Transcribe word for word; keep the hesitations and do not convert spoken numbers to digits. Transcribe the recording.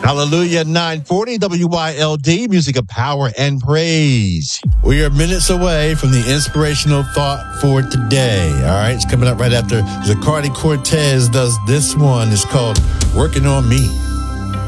Hallelujah, nine forty W Y L D, music of power and praise. We are minutes away from the inspirational thought for today. All right, it's coming up right after Zacardi Cortez does this one. It's called Working on Me.